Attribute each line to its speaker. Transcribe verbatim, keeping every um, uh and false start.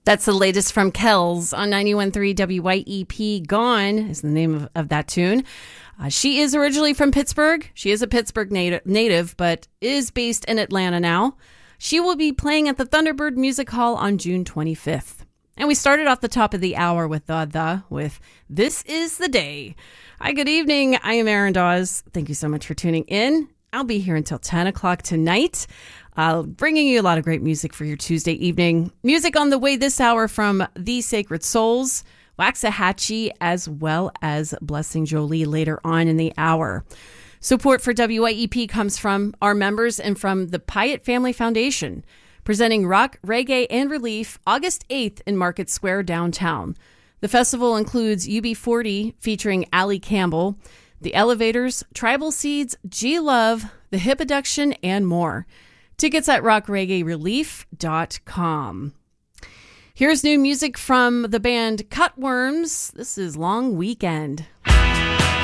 Speaker 1: That's the latest from Kells on ninety-one point three W Y E P. Gone is the name of, of that tune. Uh, she is originally from Pittsburgh. She is a Pittsburgh native, native, but is based in Atlanta now. She will be playing at the Thunderbird Music Hall on June twenty-fifth. And we started off the top of the hour with the, the, with This Is the Day. Hi, good evening. I am Erin Dawes. Thank you so much for tuning in. I'll be here until ten o'clock tonight. Uh, bringing you a lot of great music for your Tuesday evening. Music on the way this hour from The Sacred Souls, Waxahachie, as well as Blessing Jolie later on in the hour. Support for W Y E P comes from our members and from the Pyatt Family Foundation, presenting rock, reggae, and relief August eighth in Market Square downtown. The festival includes U B forty featuring Allie Campbell, The Elevators, Tribal Seeds, G-Love, The Hip Abduction, and more. Tickets at rock reggae relief dot com. Here's new music from the band Cutworms. This is Long Weekend.